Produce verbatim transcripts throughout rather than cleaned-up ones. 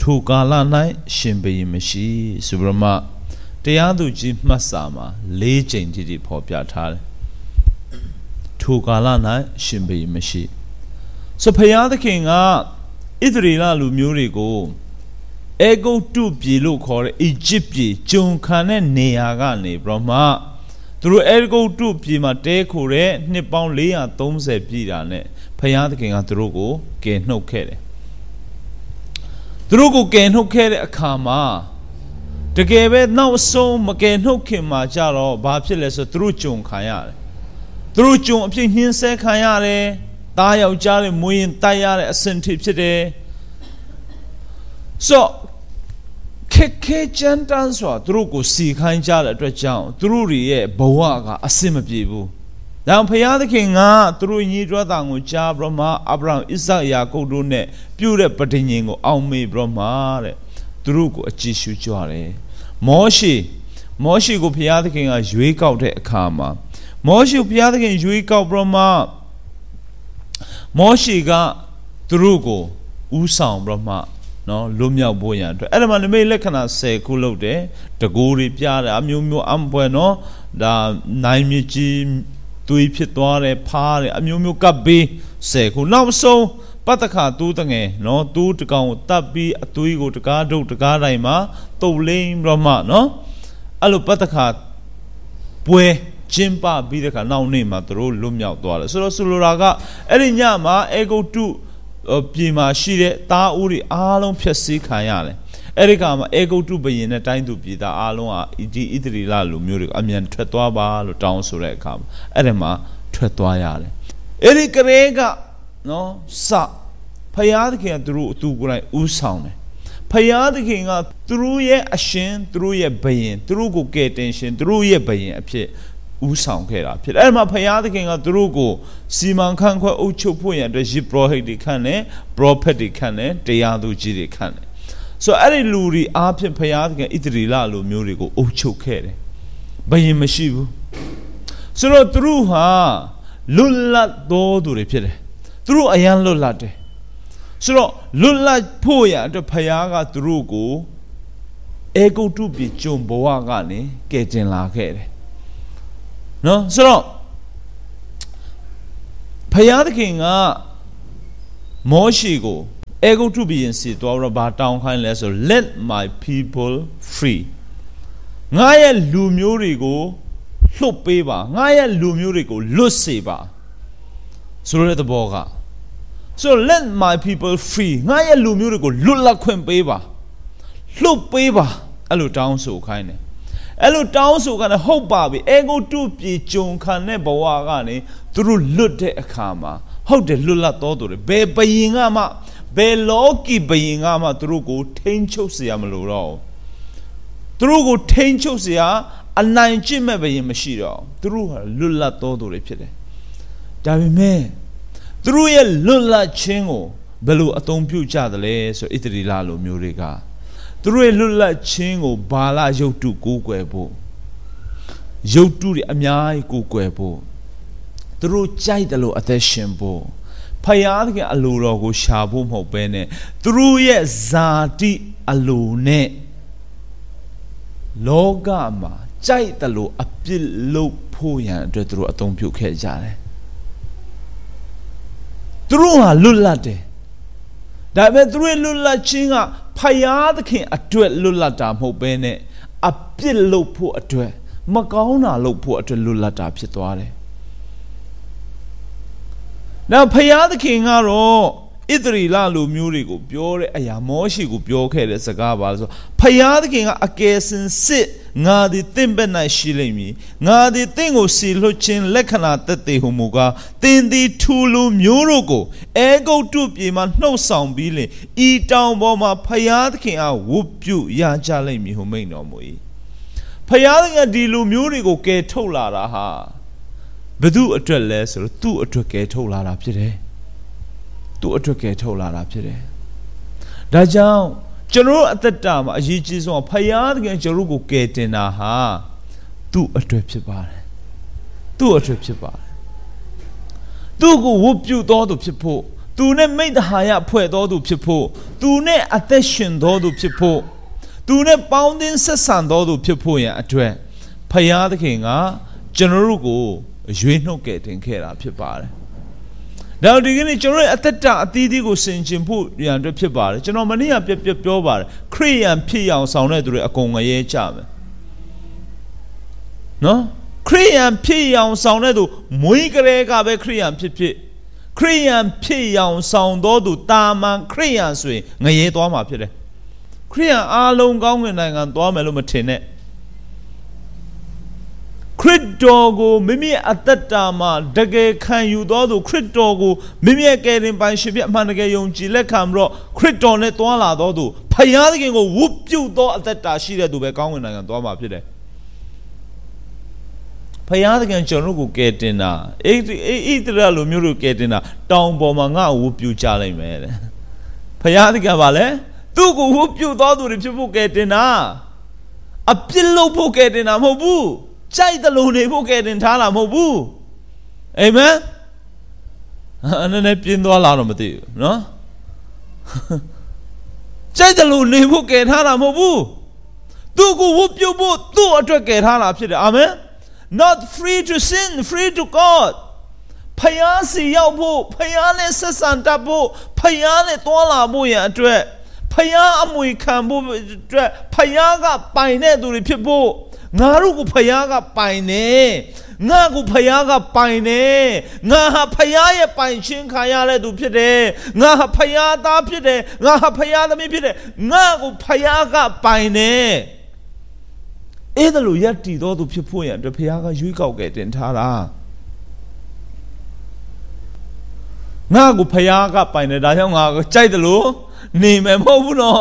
ထိုကာလ၌ရှင်ဘုရင်မရှိဆိုပြီးမှတရားသူကြီးမှတ်စာမှာလေးကြိမ်တိတိဖော်ပြထားတယ်ထိုကာလ၌ရှင်ဘုရင်မရှိဆိုဘုရားသခင်ကဣသရေလလူမျိုးတွေကိုအေဂုတ်တုပြည်လို့ခေါ်တဲ့ Egypt ပြည်ဂျုံခံတဲ့နေရာကနေပြီးမှသူတို့အေဂုတ်တုပြည်မှာတဲခိုတဲ့နှစ်ပေါင်း၄၃၀ပြည့်တာနဲ့ဘုရားသခင်ကသူတို့ကိုကယ်နှုတ်ခဲ့တယ်သူတို့ကိုကယ်နှုတ်ခဲ့တဲ့အခါမှာတကယ်ပဲနောက်ဆုံးမကယ်နှုတ်ခင်မှာကြတော့ဘာဖြစ်လဲဆိုသူတို့ဂျုံခံရတယ်သူတို့ဂျုံအဖြစ်နှင်းဆဲခံရတယ်တားယောက်ျားတွေမွေးရင်တိုက်ရတဲ့အဆင့်ထိဖြစ်တယ်ဆိုခေခေချန်တန်ဆိုသူတို့ကိုစီခိုင်းကြတဲ့အတွက်ကြောင့်သူတို့ရဲ့ဘဝကအဆင်မပြေဘူး။ဒါဘုရားသခင်ကသူတို့ညီတော်သားကိုကြားပြီးမှအာဗြဟံဣဇက်ယာကုပ်တို့နဲ့ပြုတဲ့ပဋိညာဉ်ကိုအောင်မေပြီးမှတဲ့သူတို့ကိုအကြည့်ရှုကြတယ်။မောရှေမောရှေကိုဘုရားသခင်ကရွေးကောက်တဲ့အခါမှာမောရှေဘုရားသခင်ရွေးကောက်ပြီးမှမောရှေကသူတို့ကိုဥဆောင်ပြီးမှနော်လွတ်မြောက်ဖို့ရန်အတွက်အဲ့ဒါမှနိမိတ်လက္ခဏာ၁၀ခုလုပ်တယ်တကူတွေပြတယ်အမျိုးမျိုးအမပွဲနော်ဒါနိုင်မြကြီးသွေးဖြစ်သွားတယ်ဖားတယ်အမျိုးမျိုးကပ်ပြီး၁၀ခုနောက်ဆုံးပတ္တခါတူးတငယ်နော်တူးတကောင်ကိုတတ်ပြီးအသွေးကိုတကားဒုတ်တကားတိုင်းမှာတုတ်လိမ့်ပြီးမှနော်အဲ့လိုပတ္တခါပွဲကျင်းပပြီးတဲ့ခါနောက်နေ့မှာသူတို့လွတ်မြောက်သွားတယ်ဆိုတော့ဆိုလိုတာကအဲ့ဒီညမှာအေဂုတ်တုပြည်မှာရှိတဲ့တားဦးတွေအားလုံးဖျက်ဆီးခံရတယ်အဲ့ဒီကမှာအေဂုတ်တုဘုရင်နဲ့တိုင်းသူပြည်သားအားလုံးဟာဒီဣသရေလလူမျိုးတွေအမြန်ထွက်သွားပါလို့တောင်းဆိုတဲ့အခါမှာအဲ့ဒီမှာထွက်သွားရတယ်အဲ့ဒီကလေးကနော်စဖယားသခင်ကသူတို့အတူကိုယ်တိုင်ဥဆောင်တယ်ဖယားသခင်ကသူတို့ရဲ့အရှင်သူတို့ရဲ့ဘုရင်သူတို့ကိုကယ်တင်ရှင်သူတို့ရဲ့ဘုရင်အဖြစ်ဥဆောင်ခဲ့တာဖြစ်အဲ့မှာဖယားသခင်ကသူတို့ကိုစီမံခန့်ခွဲအုပ်ချုပ်ဖို့ရန်အတွက်ယစ်ပရောဟိတ်တွေခန့်တယ်ပရောဖက်တွေခန့်တယ်တရားသူကြီးတွေခန့်တယ်ဆိုအဲ့ဒီလူတွေအားဖြင့်ဖယားသခင်ဣသရေလလူမျိုးတွေကိုအုပ်ချုပ်ခဲ့တယ်ဘုရင်မရှိဘူးဆိုတော့သူတို့ဟာလွတ်လပ်တော်သူတွေဖြစ်တယ်သူတို့အရန်လွတ်လပ်တယ်ဆိုတော့လွတ်လပ်ဖို့ရန်အတွက်ဖယားကသူတို့ကိုအေဂုတ်တုပြည်ဂျုံဘဝကနေကယ်တင်လာခဲ့တယ်နော်ဆိုတော့ဖယားသခင်ကမောရှေကိုအေဂုတ်တုပြည်စီတော်တော့ဘာတောင်းခိုင်းလဲဆို let my people free ငါရဲ့လူမျိုးတွေကိုလွတ်ပေးပါငါရဲ့လူမျိုးတွေကိုလွတ်စေပါဆိုတဲ့သဘောက so let my people free ငါရဲ့လူမျိုးတွေကိုလွတ်လပ်ခွင့်ပေးပါလွတ်ပေးပါအဲ့လိုတောင်းဆိုခိုင်းတယ်အဲ့လိုတောင်းဆိုကနေဟုတ်ပါပြီအေဂုတ်တုပြည်ဂျုံခံတဲ့ဘဝကနေသူတို့လွတ်တဲ့အခါမှာဟုတ်တယ်လွတ်လပ်တော်သူတွေဘယ်ဘယင်ကမှဘယ်လောကီဘယင်ကမှသူတို့ကိုထိန်းချုပ်เสียမလို့တော့သူတို့ကိုထိန်းချုပ်เสียအနိုင်ကျင့်မဲ့ဘယင်မရှိတော့သူတို့ဟာလွတ်လပ်တော်သူတွေဖြစ်တယ်ဒါပေမဲ့သူတို့ရဲ့လွတ်လပ်ခြင်းကိုဘယ်လိုအသုံးပြုကြသလဲဆိုဣသရေလလူမျိုးတွေကသူတို့ရဲ့လွတ်လပ်ခြင်းကိုဘာလရုပ်တုကိုးကွယ်ဖို့ရုပ်တုတွေအများကြီးကိုးကွယ်ဖို့သူတို့ကြိုက်တယ်လို့အသက်ရှင်ဖို့ဖယားသခင်အလိုတော်ကိုရှာဖို့မဟုတ်ဘဲနဲ့သူတို့ရဲ့ဇာတိအလိုနဲ့လောကမှာကြိုက်တယ်လို့အပြစ်လုပ်ဖို့ရန်အတွက်သူတို့အသုံးပြုခဲ့ကြတယ်သူတို့ဟာလွတ်လပ်တယ်ဒါပေမဲ့သူတို့လွတ်လပ်ခြင်းကဖယားသခင်အတွက်လွတ်လပ်တာမဟုတ်ဘဲနဲ့အပြစ်လုပ်ဖို့အတွက်မကောင်းတာလုပ်ဖို့အတွက်လွတ်လပ်တာဖြစ်သွားတယ်။နောက်ဖယားသခင်ကတော့ဣသရေလလူမျိုးတွေကိုပြောတဲ့အရာမောရှေကိုပြောခဲ့တဲ့စကားပါလို့ဆိုဖယားသခင်ကအကယ်စင်စစ်ငါသည်တင့်ဘက်၌ရှိလိမ့်မည်ငါသည်တင့်ကိုစီလွတ်ခြင်းလက္ခဏာသက်သေဟုမူကားတင်သည်ထူလူမျိုးတို့ကိုအေဂုတ်တုပြည်မှနှုတ်ဆောင်ပြီးလင်ဤတောင်ပေါ်မှာဖယားသခင်အားဝတ်ပြုရကြလိမ့်မည်ဟုမိန့်တော်မူ၏ဖယားသခင်ဒီလူမျိုးတွေကိုကယ်ထုတ်လာတာဟာဘယ်သူအတွက်လဲဆိုတော့သူ့အတွက်ကယ်ထုတ်လာတာဖြစ်တယ်သူ့အတွက်ကယ်ထုတ်လာတာဖြစ်တယ်ဒါကြောင့်ကျွန်တော်အသက်တာမှာအရေးကြီးဆုံးဖယားသခင်ကျွန်တော်ကိုကယ်တင်တာဟာသူ့အတွက်ဖြစ်ပါတယ်သူ့အတွက်ဖြစ်ပါတယ်သူ့ကိုဝတ်ပြုတော်သူဖြစ်ဖို့သူနဲ့မိတ္တဟာယဖွဲ့တော်သူဖြစ်ဖို့သူနဲ့အသက်ရှင်တော်သူဖြစ်ဖို့သူနဲ့ပေါင်းသင်းဆက်ဆံတော်သူဖြစ်ဖို့ရန်အတွက်ဖယားသခင်ကကျွန်တော်တို့ကိုရွေးနှုတ်ကယ်တင်ခဲ့တာဖြစ်ပါတယ်ဒါဒီကနေ့ကျွန်တော်ရဲ့အသက်တာအသီးသီးကိုဆင်ခြင်ဖို့ရန်အတွက်ဖြစ်ပါတယ်ကျွန်တော်မနေ့ကပြပြပြောပါတယ်ခရိယန်ဖြစ်အောင်ဆောင်တဲ့သူတွေအကုန်ငရဲကြမယ်နော်ခရိယန်ဖြစ်အောင်ဆောင်တဲ့သူမွေးကလေးကပဲခရိယန်ဖြစ်ဖြစ်ခရိယန်ဖြစ်အောင်ဆောင်တော်သူတာမန်ခရိယန်ဆိုရင်ငရဲသွားမှာဖြစ်တယ်ခရိယန်အားလုံးကောင်းကင်နိုင်ငံသွားမယ်လို့မထင်နဲ့ခရစ်တော်ကိုမိမိအသက်တာမှာတကယ်ခံယူတော်သူခရစ်တော်ကိုမိမိရဲ့ကယ်တင်ပိုင်ရှင်ဖြစ်အမှန်တကယ်ယုံကြည်လက်ခံပြီးတော့ခရစ်တော်နဲ့တွာလာတော်သူဖယားသခင်ကိုဝတ်ပြုသောအသက်တာရှိတဲ့သူပဲကောင်းကင်နိုင်ငံသွားမှာဖြစ်တယ်ဖယားသခင်ကျွန်တော်ကိုကယ်တင်တာအဲ့အဲ့တရလိုမျိုးတို့ကယ်တင်တာတောင်ပေါ်မှာငါ့ကိုဝတ်ပြုကြလိုက်မယ်တဲ့ဖယားသခင်ကပါလေသူ့ကိုဝတ်ပြုတော်သူတွေဖြစ်ဖို့ကယ်တင်တာအပြစ်လုပ်ဖို့ကယ်တင်တာမဟုတ်ဘူးကြိုက်တယ်လို့နေဖို့ကယ်တင်ထားတာမဟုတ်ဘူးအာမင်အဲ့နဲ့ပြင်းသွားလာတော့မသိဘူးနော်ကြိုက်တယ်လို့နေဖို့ကယ်ထားတာမဟုတ်ဘူးသူ့ကိုဝတ်ပြုဖို့သူ့အတွက်ကယ်ထားတာဖြစ်တယ်အာမင် not free to sin free to God ဖယားစီရောက်ဖို့ဖယားနဲ့ဆက်ဆံတတ်ဖို့ဖယားနဲ့တွာလာဖို့ရန်အတွက်ဖယားအမွေခံဖို့အတွက်ဖယားကပိုင်တဲ့သူတွေဖြစ်ဖို့ငါတို့ကိုဖယားကပိုင်နေငါကိုဖယားကပိုင်နေငါဟာဖယားရဲ့ပိုင်ခြင်းခံရတဲ့သူဖြစ်တယ်ငါဟာဖယားသားဖြစ်တယ်ငါဟာဖယားသမီးဖြစ်တယ်ငါကိုဖယားကပိုင်နေအဲ့ဒါလိုယက်တည်တော်သူဖြစ်ဖို့ရန်အတွက်ဖယားကရွေးကောက်ကယ်တင်ထားတာငါကိုဖယားကပိုင်နေဒါကြောင့်ငါကိုကြိုက်တယ်လို့နေမယ်မဟုတ်ဘူးနော်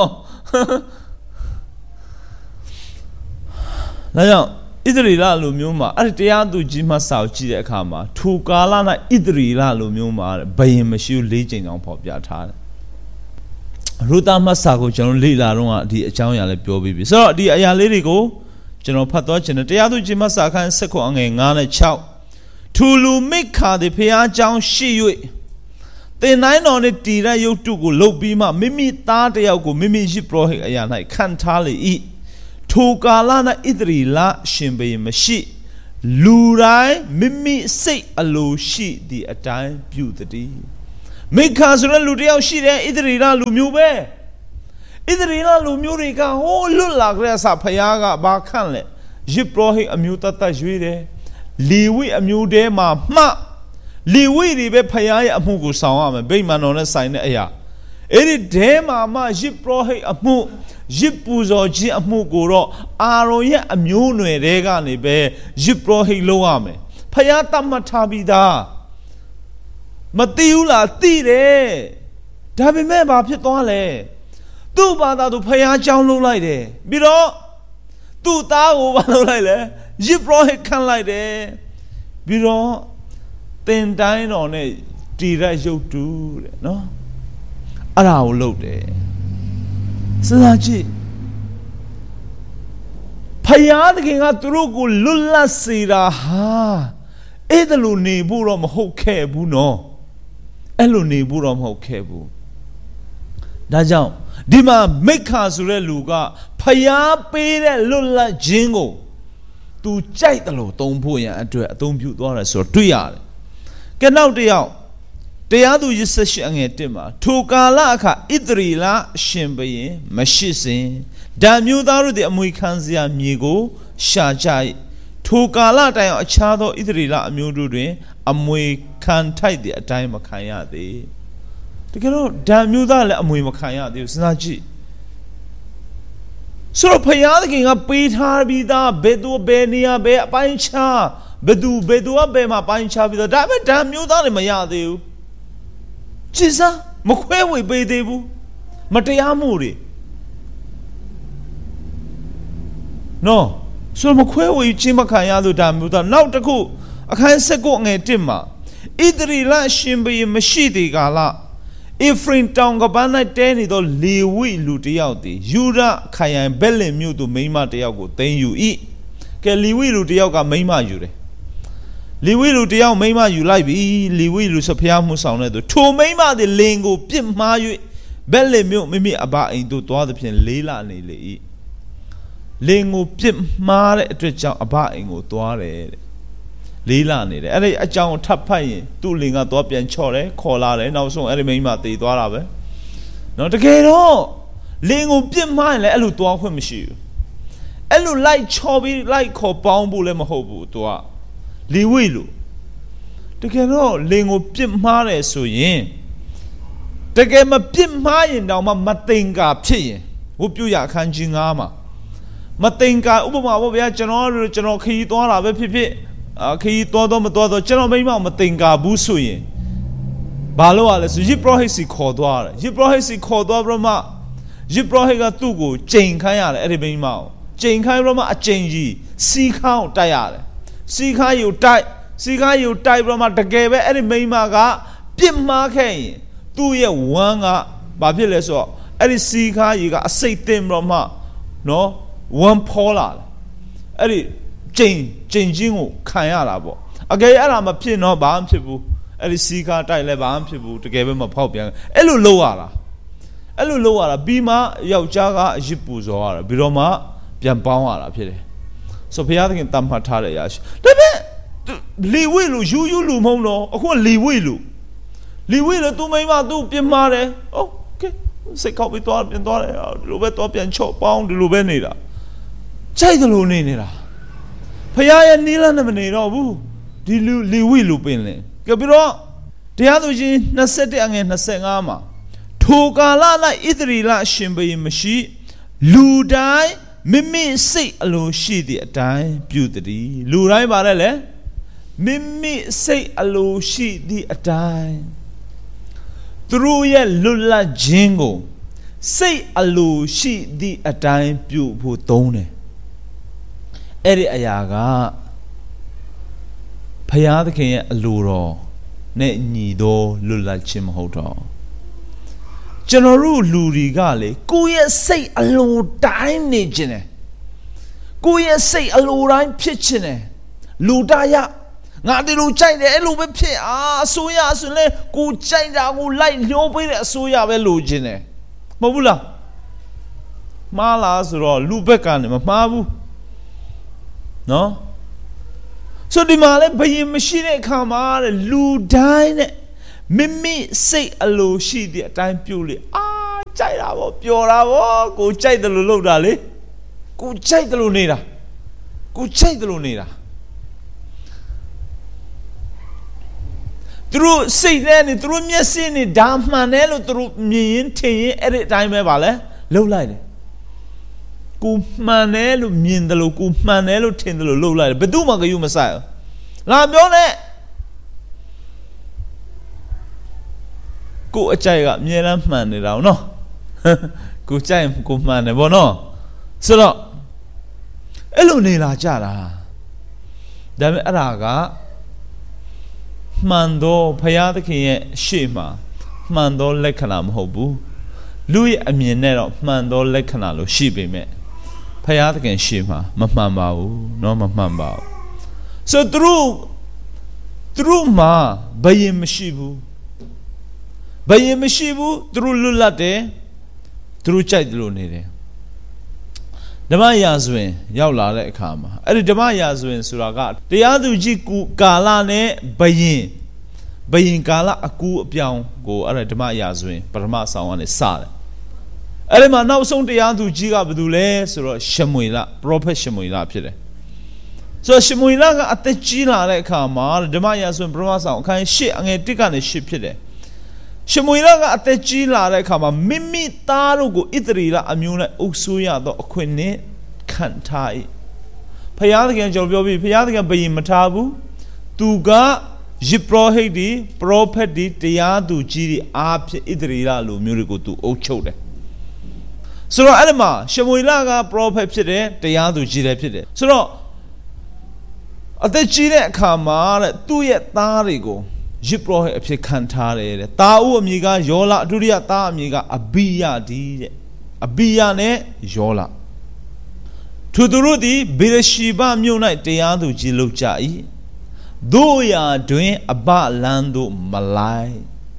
ဒါကြောင့်ဣသရေလလူမျိုးမှာအဲ့တရားသူကြီးမှစောက်ကြည့်တဲ့အခါမှာထူကာလ၌ဣသရေလလူမျိုးမှာဘယင်မရှိဘူးလေးချိန်တောင်ဖော်ပြထားတယ်ရူတာမတ်စာကိုကျွန်တော်လေ့လာတော့ဒီအကြောင်းအရာလေးပြောပြီးပြီဆိုတော့ဒီအရာလေးတွေကိုကျွန်တော်ဖတ်သွားခြင်းနဲ့တရားသူကြီးမှစာခန်းဆက်ခွန်အငယ်၅နဲ့၆ထူလူမိခါသည်ဖျားเจ้าရှိ၍တင်တိုင်းတော်နဲ့တည်တဲ့ရုပ်တုကိုလုတ်ပြီးမှမိမိသားတယောက်ကိုမိမိရှိပရောဟိတ်အရာ၌ခံထားလေ၏ထိုကာလ၌ဣသရေလရှင်ဘုရင်မရှိလူတိုင်းမိမိစိတ်အလိုရှိသည့်အတိုင်းပြုတည်းမိခါဆိုတဲ့လူတယောက်ရှိတယ်ဣသရေလလူမျိုးပဲဣသရေလလူမျိုးတွေကဟိုးလွတ်လာကြတဲ့ဆာဖယားကဘာခန့်လဲယစ်ပရောဟိတ်အမျိုးတတ်တတ်ရွေးတယ်လေဝိအမျိုးတဲမှာမှလေဝိတွေပဲဖယားရဲ့အမှုကိုဆောင်ရမယ်ဗိမာန်တော်နဲ့ဆိုင်တဲ့အရာအဲ့ဒီဒဲမှာမှယစ်ပရောဟိတ်အမှုယစ်ပူဇော်ခြင်းအမှုကိုတော့အာရုံရဲ့အမျိုးအနွယ်တွေကနေပဲယစ်ပရောဟိတ်လုပ်ရမယ်ဖယားတတ်မှတ်ထားပြီးသားမသိဘူးလားသိတယ်ဒါပေမဲ့ဘာဖြစ်သွားလဲသူ့ဘာသာသူဖယားကြောင်းလုပ်လိုက်တယ်ပြီးတော့သူ့သားကိုဘာလုပ်လိုက်လဲယစ်ပရောဟိတ်ခံလိုက်တယ်ပြီးတော့တင်တိုင်းတော်နဲ့တည်ရရုပ်တုတဲ့နော်အဲ့ဒါကိုလုပ်တယ်စဉ်းစားကြည့်ဖယားသခင်ကသူတို့ကိုလွတ်လပ်စေတာဟာအဲ့ဒါလိုနေဖို့တော့မဟုတ်ခဲ့ဘူးနော်အဲ့လိုနေဖို့တော့မဟုတ်ခဲ့ဘူးဒါကြောင့်ဒီမှာမိခါဆိုတဲ့လူကဖယားပေးတဲ့လွတ်လပ်ခြင်းကိုသူကြိုက်တယ်လို့သုံးဖို့ရန်အတွက်အသုံးပြုသွားတယ်ဆိုတော့တွေ့ရတယ်ကဲနောက်တစ်ယောက်တရားသူကြီးဆက်ရှိအငယ်တစ်မှာထိုကာလအခါဣသရေလရှင်ဘုရင်မရှိစဉ်ဓာမျိုးသားတို့သည်အမွေခံစရာမြေကိုရှာကြ၏ထိုကာလတိုင်အောင်အခြားသောဣသရေလအမျိုးတို့တွင်အမွေခံထိုက်သည့်အတိုင်းမခံရသေးတကယ်တော့ဓာမျိုးသားလည်းအမွေမခံရသေးဘူးစဉ်းစားကြည့်ဆိုတော့ဖယားသခင်ကပေးထားပြီးသားဘယ်သူဘယ်နေရာဘယ်အပိုင်းခြားဘယ်သူဘယ်သူကဘယ်မှာပိုင်းခြားပြီးသားဒါပေမဲ့ဓာမျိုးသားလည်းမရသေးဘူးကြည်စားမခွဲဝေပေးသေးဘူးမတရားမှုတွေနော်ဆိုမခွဲဝေခြင်းမခံရလို့ဒါမျိုးသားနောက်တစ်ခုအခန်းဆက်ကိုငယ်တစ်မှာဣသရေလရှင်ဘုရင်မရှိသေးကာလအေဖရင်တောင်ကပန်း၌တဲနေသောလေဝိလူတယောက်သည်ယူဒခရိုင်ဘက်လင်မြို့သို့မိန်းမတယောက်ကိုသိမ်းယူ၏ကဲလေဝိလူတယောက်ကမိန်းမယူတယ်လေဝိလူတယောက်မိန်းမယူလိုက်ပြီလေဝိလူဆိုဖျားမှုဆောင်တဲ့သူထိုမိန်းမသည်လင်ကိုပြစ်မှား၍ဘက်လေမြို့မိမိအဘအိမ်သို့သွားသည်ဖြင့်လေးလနေလေ၏လင်ကိုပြစ်မှားတဲ့အတွက်ကြောင့်အဘအိမ်ကိုသွားတယ်တဲ့လေးလနေတယ်အဲ့ဒီအကြောင်းကိုထပ်ဖတ်ရင်သူ့လင်ကသွားပြန်ချော့တယ်ခေါ်လာတယ်နောက်ဆုံးအဲ့ဒီမိန်းမတည်သွားတာပဲနော်တကယ်တော့လင်ကိုပြစ်မှားရင်လည်းအဲ့လိုသွားခွင့်မရှိဘူးအဲ့လိုလိုက်ချော်ပြီးလိုက်ခေါ်ပေါင်းဖို့လည်းမဟုတ်ဘူးသူကလီဝိလို့တကယ်တော့လင်ကိုပြစ်မှားတယ်ဆိုရင်တကယ်မပြစ်မှားရင်တောင်မှမသိင်္ကာဖြစ်ရင်ဝတ်ပြုရအခန်းကြီးငါးမှာမသိင်္ကာဥပမာပေါ့ဗျာကျွန်တော်ကျွန်တော်ခရီးသွားတာပဲဖြစ်ဖြစ်အခရီးသွားတော့မသွားတော့ကျွန်တော်မိမမသိင်္ကာဘူးဆိုရင်ဘာလို့ လဲဆိုယစ်ပရောဟိတ်စီခေါ်သွားတယ်ယစ်ပရောဟိတ်စီခေါ်သွားပြီးမှယစ်ပရောဟိတ်ကသူ့ကိုကြိမ်ခိုင်းရတယ်အဲ့ဒီမိမကိုကြိမ်ခိုင်းပြီးမှအကြိမ်ကြီးစီခါကိုတိုက်ရတယ်စီခါယူတိုက်စီခါယူတိုက်ပြီးမှတကယ်ပဲအဲ့ဒီမိမကပြစ်မှားခဲ့ရင်သူ့ရဲ့ဝမ်းကဘာဖြစ်လဲဆိုတော့အဲ့ဒီစီခါကြီးကအစိတ်တင်ပြီးမှနော်ဝမ်းဖောလာတယ်အဲ့ဒီကျိန်ကျိန်ချင်းကိုခံရတာပေါ့အကယ်အဲ့ဒါမဖြစ်တော့ဘာမှဖြစ်ဘူးအဲ့ဒီစီခါတိုက်လဲဘာမှဖြစ်ဘူးတကယ်ပဲမဖောက်ပြန်အဲ့လိုလုပ်ရတာအဲ့လိုလုပ်ရတာပြီးမှယောက်ျားကအရစ်ပူဇော်ရတာပြီးတော့မှပြန်ပေါင်းရတာဖြစ်တယ်ဆိုဘုရားသခင်တတ်မှတ်ထားတဲ့အရာရှိဒါပေမဲ့လီဝိလူယူယူလူမဟုတ်တော့အခုလီဝိလူလီဝိလူသူမိမသူပြင်းမာတယ်โอเคစိတ်ကောက်ပြီးသွားပြန်သွားတယ်ဒီလိုပဲသွားပြန်ချော့ပေါင်းဒီလိုပဲနေတာကြိုက်တယ်လို့နေနေတာဖခင်ရဲ့နီးလန်းနဲ့မနေတော့ဘူးဒီလူလီဝိလူပင်လေကြပြီးတော့တရားသူကြီးနှစ်ဆယ့်တစ်အငယ်နှစ်ဆယ့်ငါမှာထိုကာလ၌ဣသရေလရှင်ဘုရင်မရှိလူတိုင်းမိမိစိတ်အလိုရှိသည့်အတိုင်းပြုသည်လူတိုင်းပါလေမိမိစိတ်အလိုရှိသည့်အတိုင်းသူတို့ရဲ့လွတ်လပ်ခြင်းကိုစိတ်အလိုရှိသည့်အတိုင်းပြုဖို့သုံးတယ်အဲ့ဒီအရာကဘုရားသခင်ရဲ့အလိုတော်နဲ့ညီသောလွတ်လပ်ခြင်းမဟုတ်တော့ကျွန်တော်တို့လူတွေကလေကိုယ့်ရဲ့စိတ်အလိုတိုင်းနေခြင်းတယ်ကိုယ့်ရဲ့စိတ်အလိုတိုင်းဖြစ်ခြင်းတယ်လူတရငါဒီလိုကြိုက်တယ်အဲ့လိုပဲဖြစ်အာအစိုးရဆိုရင်ကိုကြိုက်တာကိုလိုက်ညှိုးပေးတဲ့အစိုးရပဲလိုချင်တယ်မဟုတ်ဘူးလားမှားလားဆိုတော့လူဘက်ကနေမမှားဘူးနော်ဆိုဒီမှာလဲဘယင်မရှိတဲ့အခါမှာလူတိုင်းနဲ့မိမိစိတ်အလိုရှိတဲ့အတိုင်းပြုလေအာကြိုက်တာဗောပျော်တာဗောကိုကြိုက်တယ်လို့လုပ်တာလေကိုကြိုက်တယ်လို့နေတာကိုကြိုက်တယ်လို့နေတာသူတို့စိတ်ထဲနေသူတို့မျက်စိနဲ့ဒါမှန်တယ်လို့သူတို့မြင်ရင်ထင်ရင်အဲ့ဒီအတိုင်းပဲပါလဲလှုပ်လိုက်တယ်ကိုမှန်တယ်လို့မြင်တယ်လို့ကိုမှန်တယ်လို့ထင်တယ်လို့လှုပ်လိုက်တယ်ဘယ်သူမှဂရုမစိုက်ဘူးလာပြောနဲ့ကိုအကြိုက်ကအမြဲတမ်းမှန်နေတာနော်ကိုကြိုက်ကိုမှန်တယ်ဗောနော်ဆိုတော့အဲ့လိုနေလာကြတာဒါပေမဲ့အဲ့ဒါကမှန်တော့ဘုရားသခင်ရဲ့ရှေ့မှာမှန်တော့လက္ခဏာမဟုတ်ဘူးလူရဲ့အမြင်နဲ့တော့မှန်တော့လက္ခဏာလို့ရှိပေမဲ့ဘုရားသခင်ရှေ့မှာမမှန်ပါဘူးเนาะမမှန်ပါဘူးဆိုသူတို့သူတို့မှာဘယင်မရှိဘူးဘယင်မရှိဘူးသူတို့လွတ်လပ်တယ်သူတို့ကြိုက်တယ်လို့နေတယ်ဓမ္မရာဇဝင်ရောက်လာတဲ့အခါမှာအဲ့ဒီဓမ္မရာဇဝင်ဆိုတာကတရားသူကြီးကာလနဲ့ဘယင်ဘယင်ကာလအကူအပြောင်းကိုအဲ့ဒါဓမ္မရာဇဝင်ပထမဆောင်ကနေစတယ်အဲ့ဒီမှာနောက်ဆုံးတရားသူကြီးကဘာလို့လဲဆိုတော့ရှမွေလ prophet ရှမွေလဖြစ်တယ်ဆိုတော့ရှမွေလကအသက်ကြီးလာတဲ့အခါမှာဓမ္မရာဇဝင်ပထမဆောင်အခန်း၈အငယ်၁ကနေ၈ဖြစ်တယ်ရှမွေလကအသက်ကြီးလာတဲ့အခါမှာမိမိသားတို့ကိုဣသရေလအမျိုးနဲ့အုပ်စိုးရသောအခွင့်နဲ့ခံထား၏ဖယားသခင်ကျွန်တော်ပြောပြီးဖယားသခင်ဘယင်မထားဘူးသူကယစ်ပရောဟိတ်ဒီပရောဖက်ဒီတရားသူကြီးတွေအားဖြင့်ဣသရေလလူမျိုးတွေကိုသူအုပ်ချုပ်တယ်ဆိုတော့အဲ့ဒီမှာရှမွေလကပရောဖက်ဖြစ်တယ်တရားသူကြီးလည်းဖြစ်တယ်ဆိုတော့အသက်ကြီးတဲ့အခါမှာတဲ့သူ့ရဲ့သားတွေကိုယစ်ပရောဟိတ်အဖြစ်ခံထားတယ်တဲ့တာဥအမည်ကယောလဒုတိယသားအမည်ကအဘိယဒီတဲ့အဘိယနဲ့ယောလသူတို့သည်ဘေရရှိဘမြို့၌တရားသူကြီးလုပ်ကြ၏တို့ရာတွင်အဘလန်းတို့မလိုက်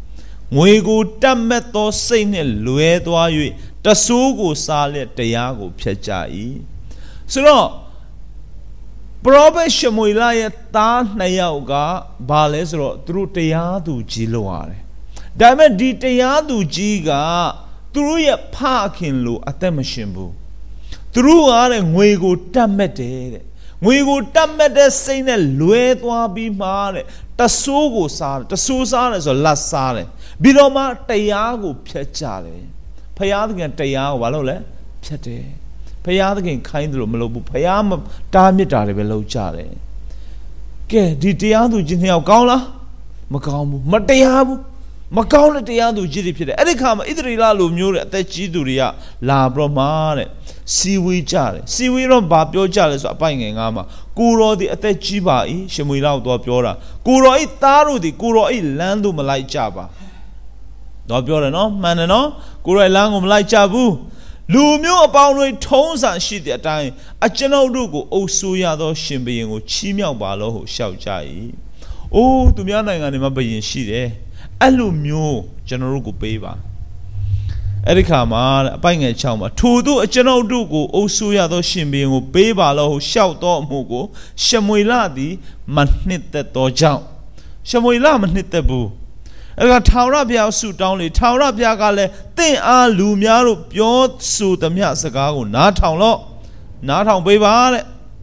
ငွေကိုတတ်မဲ့သောစိတ်နှင့်လွဲသွား၍တဆိုးကိုစားလက်တရားကိုဖျက်ကြ၏ဆိုတော့ပရောဖက်ရှမွေလရဲ့သားနှစ်ယောက်ကဘာလဲဆိုတော့သူတို့တရားသူကြီးလို့ရတယ်ဒါပေမဲ့ဒီတရားသူကြီးကသူတို့ရဲ့ဖခင်လိုအသက်မရှင်ဘူးသူတို့ကတဲ့ငွေကိုတတ်မဲ့တယ်တဲ့ငွေကိုတတ်မဲ့တဲ့စိတ်နဲ့လွဲသွားပြီးမှတဲ့တဆိုးကိုစားတယ်တဆိုးစားတယ်ဆိုလက်စားတယ်ပြီးတော့မှတရားကိုဖျက်ကြတယ်ဖယားသခင်တရားကိုဘာလုပ်လဲဖျက်တယ်ဖယားသခင်ခိုင်းတယ်လို့မလုပ်ဘူးဖယားတားမြစ်တာတွေပဲလုပ်ကြတယ်ကဲဒီတရားသူကြီးနှစ်ယောက်ကောင်းလားမကောင်းဘူးမတရားဘူးမကောင်းတဲ့တရားသူကြီးတွေဖြစ်တယ်အဲ့ဒီခါမှာဣသရေလလူမျိုးတွေအသက်ကြီးသူတွေကလာပြီးတော့မှတဲ့စီဝေးကြတယ်စီဝေးတော့ဘာပြောကြလဲဆိုအပိုင်ငယ်ငါမှာကိုရောဒီအသက်ကြီးပါ၏ရှမွေလကိုတော့ပြောတာကိုရောအဲ့သားတို့ဒီကိုရောအဲ့လမ်းတို့မလိုက်ကြပါတော့ပြောတယ်နော်မှန်တယ်နော်ကိုရောလမ်းကိုမလိုက်ကြဘူးလူမျိုးအပေါင်းတွေထုံးစံရှိတဲ့အတိုင်းအကျွန်ုပ်တို့ကိုအုပ်စိုးရသောရှင်ဘုရင်ကိုချီးမြှောက်ပါလို့ဟုရှောက်ကြ၏အိုးသူများနိုင်ငံတွေမှာဘုရင်ရှိတယ်အဲ့လိုမျိုးကျွန်တော်တို့ကိုပေးပါအဲ့ဒီခါမှာအပိုင်ငယ်၆မှာထို့သောအကျွန်ုပ်တို့ကိုအုပ်စိုးရသောရှင်ဘုရင်ကိုပေးပါလို့ဟုရှောက်သောအမှုကိုရှမွေလသည်မနှစ်သက်သောကြောင့်ရှမွေလမနှစ်သက်ဘူးအဲ့ဒါထာဝရဘုရားဆုတောင်းလေထာဝရဘုရားကလည်းတင့်အားလူများတို့ပြောဆိုသမျှစကားကိုနားထောင်လို့နားထောင်ပေးပါတဲ့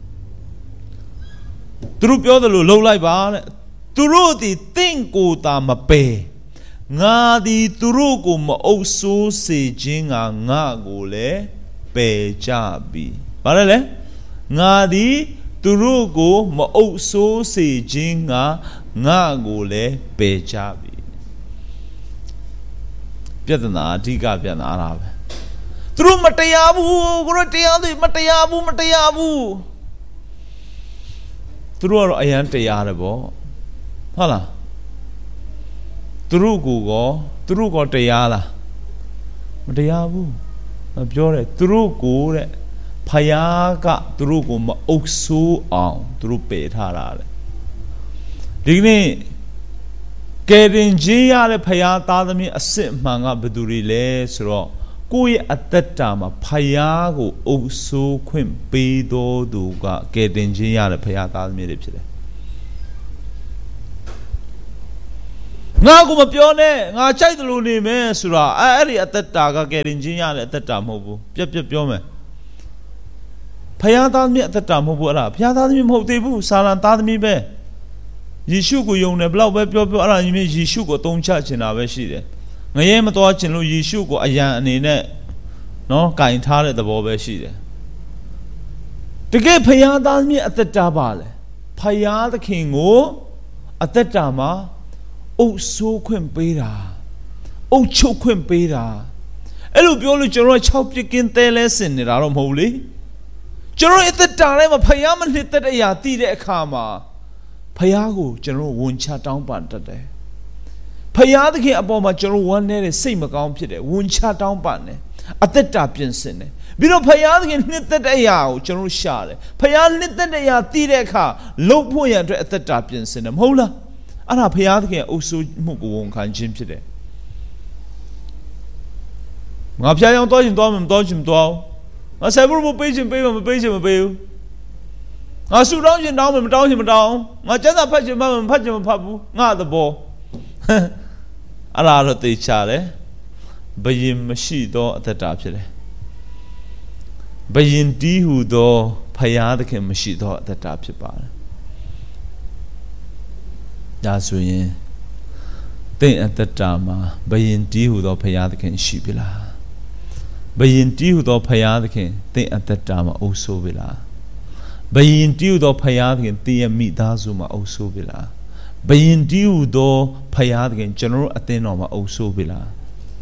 သူတို့ပြောတယ်လို့လှုပ်လိုက်ပါတဲ့သူတို့သည်တင့်ကိုယ်သာမပယ်ငါသည်သူတို့ကိုမအုပ်ဆိုးစေခြင်းကငါကိုလည်းပယ်ကြပြီဘာလဲလဲငါသည်သူတို့ကိုမအုပ်ဆိုးစေခြင်းကငါကိုလည်းပယ်ကြပြီပြဿနာအဓိကပြဿနာအားပဲသူတို့မတရားဘူးကိုတို့တရားတွေမတရားဘူးမတရားဘူးသူတို့ကတော့အရန်တရားတယ်ပေါ့ဟုတ်လားသူတို့ကိုကောသူတို့ကောတရားလားမတရားဘူးမပြောတယ်သူတို့ကိုတဲ့ဖယားကသူတို့ကိုမအုပ်ဆိုးအောင်သူတို့ပယ်ထားတာတဲ့ဒီနေ့ကယ်တင်ခြင်းရတဲ့ဖယားသားသမီးအစစ်အမှန်ကဘယ်သူတွေလဲဆိုတော့ကိုယ့်ရဲ့အသက်တာမှာဖယားကိုအုပ်ဆိုးခွင့်ပေးတော်သူကကယ်တင်ခြင်းရတဲ့ဖယားသားသမီးတွေဖြစ်တယ်ငါကိုမပြောနဲ့ငါကြိုက်တယ်လို့နေမယ်ဆိုတာအဲ့ဒီအသက်တာကကယ်တင်ခြင်းရတဲ့အသက်တာမဟုတ်ဘူးပြက်ပြက်ပြောမယ်ဖယားသားသမီးအသက်တာမဟုတ်ဘူးအဲ့ဒါဖယားသားသမီးမဟုတ်သေးဘူးစာလံသားသမီးပဲယေရှုကိုယုံတယ်ဘလောက်ပဲပြောပြောအဲ့ဒါကြီးယေရှုကိုအသုံးချချင်တာပဲရှိတယ်ငရဲမတော်ချင်လို့ယေရှုကိုအယံအနေနဲ့နော်ကင်ထားတဲ့သဘောပဲရှိတယ်တကယ်ဖယားသားသမီးအသက်တာပါလေဖယားသခင်ကိုအသက်တာမှာအုပ်ဆိုးခွင့်ပေးတာအုပ်ချုပ်ခွင့်ပေးတာအဲ့လိုပြောလို့ကျွန်တော်၆ပြစ်ကင်းတဲလဲစင်နေတာတော့မဟုတ်လေကျွန်တော်အသက်တာထဲမှာဖယားမနှစ်သက်တဲ့အရာတည်တဲ့အခါမှာဖယားကိုကျွန်တော်ဝန်ချတောင်းပန်တတ်တယ်ဖယားသခင်အပေါ်မှာကျွန်တော်ဝမ်းနေတဲ့စိတ်မကောင်းဖြစ်တယ်ဝန်ချတောင်းပန်တယ်အသက်တာပြင်ဆင်တယ်ပြီးတော့ဖယားသခင်နှစ်သက်တဲ့အရာကိုကျွန်တော်ရှာတယ်ဖယားနှစ်သက်တဲ့အရာတည်တဲ့အခါလှုပ်ဖို့ရန်အတွက်အသက်တာပြင်ဆင်တယ်မဟုတ်လားအဲ့ဒါဖယားသခင်အုပ်စိုးမှုကိုဝန်ခံခြင်းဖြစ်တယ်ငါဖျားယောင်းတော့ရင်တော့မတော့ချင်တော့ငါဆယ်ဖို့မပေးချင်ပေးမပေးချင်မပေးဘူးငါဆူတောင်းချင်တောင်းမတောင်းချင်မတောင်းငါကျမ်းစာဖတ်ချင်မှမဖတ်ချင်မဖတ်ဘူးငါသဘောအဲ့ဒါတော့သိချတယ်ဘယင်မရှိသောအသက်တာဖြစ်တယ်ဘယင်တီးဟူသောဖယားသခင်မရှိသောအသက်တာဖြစ်ပါတယ်ဒါဆိုရင်သင်အသက်တာမှာဘယင်တီးဟူသောဖယားသခင်ရှိပြီလားဘယင်တီးဟူသောဖယားသခင်သင်အသက်တာမှာအုပ်ဆိုးပြီလားဘယင်တီးဟူသောဖယားသခင်သင်ရဲ့မိသားစုမှာအုပ်ဆိုးပြီလားဘယင်တီးဟူသောဖယားသခင်ကျွန်တော်တို့အသင်းတော်မှာအုပ်ဆိုးပြီလား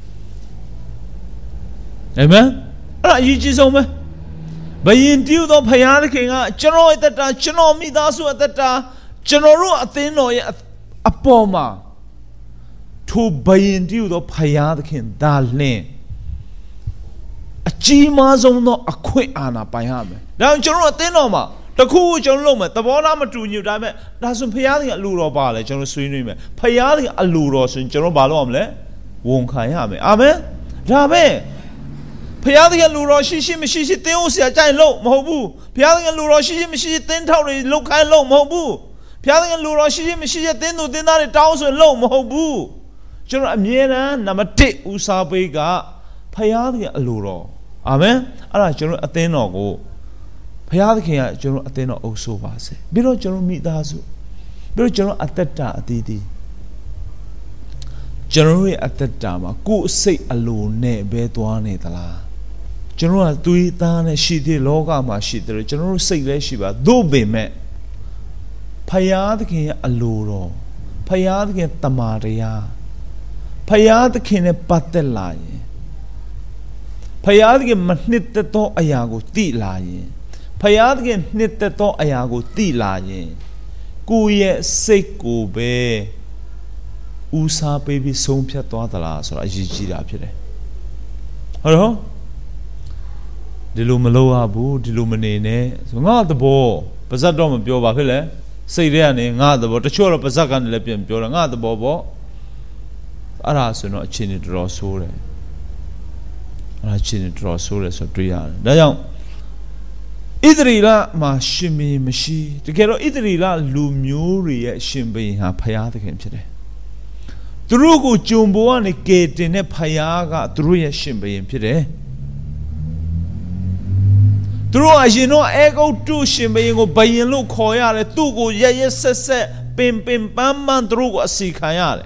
အာမင်အဲ့ဒါအရေးကြီးဆုံးပဲဘယင်တီးဟူသောဖယားသခင်ကကျွန်တော်ရဲ့အသက်တာကျွန်တော်မိသားစုအသက်တာကျွန်တော်တို့အသင်းတော်ရဲ့အပေါ်မှာထိုဘယင်တီးဟူသောဖယားသခင်ဒါလင်းအကြီးမားဆုံးသောအခွင့်အာဏာပိုင်ရမယ်ဒါကြောင့်ကျွန်တော်အသင်းတော်မှာတခုခုကျွန်တော်လုပ်မယ်သဘောထားမတူညီဒါပေမဲ့ဒါဆိုဖယားသခင်အလိုတော်ပါလေကျွန်တော်ဆွေးနွေးမယ်ဖယားသခင်အလိုတော်ဆိုရင်ကျွန်တော်ဘာလုပ်ရမလဲဝန်ခံရမယ်အာမင်ဒါပဲဖခင်သခင်လူတော်ရှိရှိမရှိရှိတင်းဦးဆရာကြိုင်လို့မဟုတ်ဘူးဖခင်သခင်လူတော်ရှိရှိမရှိရှိတင်းထောက်တွေလုတ်ခိုင်းလို့မဟုတ်ဘူးဖခင်သခင်လူတော်ရှိရှိမရှိရှိတင်းသူတင်းသားတွေတောင်းဆိုလို့မဟုတ်ဘူးကျွန်တော်အမြဲတမ်းနံပါတ်တစ်ဦးစားပေးကဖခင်သခင်အလိုတော်အာမင်အဲ့ဒါကျွန်တော်အသင်းတော်ကိုဖခင်သခင်ကကျွန်တော်အသင်းတော်အုပ်ဆိုပါစေပြီးတော့ကျွန်တော်မိသားစုပြီးတော့ကျွန်တော်အသက်တာအသီးသီးကျွန်တော်ရဲ့အသက်တာမှာကိုယ်စိတ်အလိုနဲ့ပဲသွားနေသလားကျွန်တော်ကသွေးသားနဲ့ရှိတဲ့လောကမှာရှိတယ်ကျွန်တော်တို့စိတ်လည်းရှိပါသို့ပေမဲ့ဖယားသခင်ရဲ့အလိုတော်ဖယားသခင်တမာတရားဖယားသခင်နဲ့ပတ်သက်လာရင်ဖယားသခင်မနှစ်သက်သောအရာကိုသိလာရင်ဖယားသခင်နှစ်သက်သောအရာကိုသိလာရင်ကိုယ့်ရဲ့စိတ်ကိုပဲဦးစားပေးပြီးဆုံးဖြတ်သွားသလားဆိုတာအရေးကြီးတာဖြစ်တယ်ဟုတ်တော့ဒီလိုမလုပ်ရဘူးဒီလိုမနေနဲ့ငါသဘောပါဇက်တော့မပြောပါဖြစ်လေစိတ်ထဲကနေငါသဘောတချို့တော့ပါဇက်ကနေလည်းပြန်ပြောတာငါသဘောပေါ့အဲ့ဒါဆိုတော့အချင်းတွေတော်တော်ဆိုးတယ်အဲ့ဒါအချင်းတွေတော်တော်ဆိုးတယ်ဆိုတွေ့ရတယ်ဒါကြောင့်ဣသရေလမှာရှင်ဘုရင်မရှိတကယ်တော့ဣသရေလလူမျိုးတွေရဲ့ရှင်ဘုရင်ဟာဖယားသခင်ဖြစ်တယ်သူတို့ကိုဂျုံဘိုးကနေကယ်တင်တဲ့ဖယားကသူတို့ရဲ့ရှင်ဘုရင်ဖြစ်တယ်သူတို့အရင်တော့အေဂုတ်တုရှင်ဘုရင်ကိုဘုရင်လို့ခေါ်ရတယ်သူ့ကိုရရဆက်ဆက်ပင်ပင်ပန်းပန်းသူတို့ကိုအစီခံရတယ်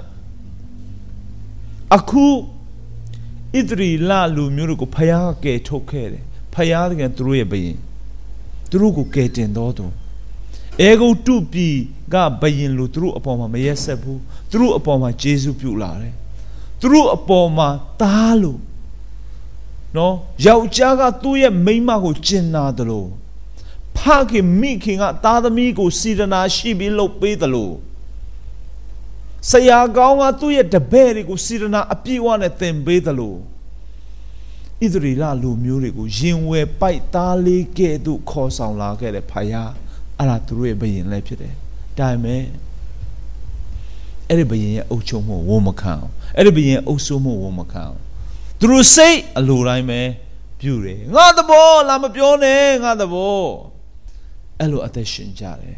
အခုဣသရေလလူမျိုးတွေကိုဖယားကယ်ထုတ်ခဲ့တယ်ဖယားတကယ်သူတို့ရဲ့ဘုရင်သူတို့ကိုကယ်တင်တော်သူအေဂုတ်တုပြည်ကဘုရင်လူသူတို့အပေါ်မှာမရက်ဆက်ဘူးသူတို့အပေါ်မှာဂျေဇုပြုလာတယ်သူတို့အပေါ်မှာသားလို့နော်ယောက်ျားကသူ့ရဲ့မိန်းမကိုကျင်နာတယ်လို့ဖခင်မိခင်ကသားသမီးကိုစီရနာရှိပြီးလှုပ်ပေးတယ်လို့ဆရာကောင်းကသူ့ရဲ့တပည့်တွေကိုစီရနာအပြည့်အဝနဲ့သင်ပေးတယ်လို့ဣသရေလလူမျိုးတွေကိုရင်ဝယ်ပိုက်သားလေးကဲ့သို့ခေါ်ဆောင်လာခဲ့တဲ့ဖယားအဲ့ဒါသူတို့ရဲ့ဘုရင်လည်းဖြစ်တယ်ဒါပေမဲ့အဲ့ဒီဘုရင်ရဲ့အုပ်ချုပ်မှုဝန်မခံအောင်အဲ့ဒီဘုရင်အုပ်စိုးမှုဝန်မခံအောင်သူတို့စိတ်အလိုတိုင်းပဲပြုတယ်ငါသဘောလာမပြောနဲ့ငါသဘောအဲ့လိုအသက်ရှင်ကြတယ်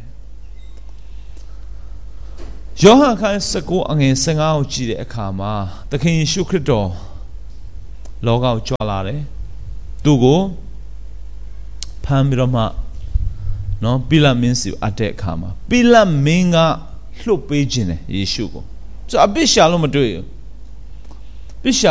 ယောဟန်ခန်း၁၉အငယ်၁၅ကိုကြည့်တဲ့အခါမှာသခင်ယေရှုခရစ်တော်လောကကိုကြွလာတယ်သူကိုဖမ်းပြီးတော့မှနော်ပိလမင်းစီအတဲ့အခါမှာပိလမင်းကလှုပ်ပေးခြင်းတယ်ယေရှုကိုဆိုအပြစ်ရှာလို့မတွေ့ဘူးပြစ်ရှာ